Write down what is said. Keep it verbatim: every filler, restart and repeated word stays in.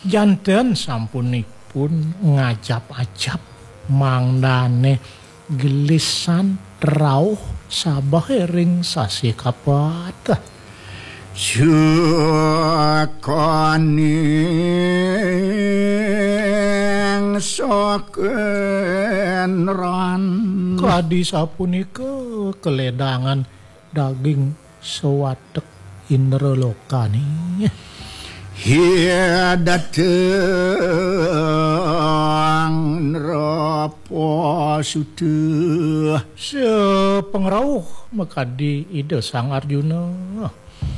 Janten sampunipun ngajap-ajap mangdane gelisan rauh sabahering sasi kapat Sukaning sokenran kadi sapunika keledangan daging sewatek indrelokani Hiya dateng nerapo sudah sepengrauh makadi ide Sang Arjuna